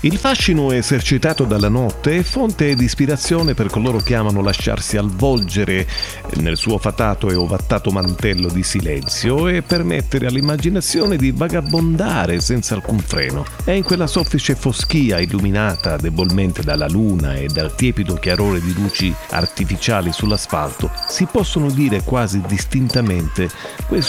Il fascino esercitato dalla notte è fonte di ispirazione per coloro che amano lasciarsi avvolgere nel suo fatato e ovattato mantello di silenzio e permettere all'immaginazione di vagabondare senza alcun freno. È in quella soffice foschia illuminata debolmente dalla luna e dal tiepido chiarore di luci artificiali sull'asfalto si possono dire quasi distintamente quei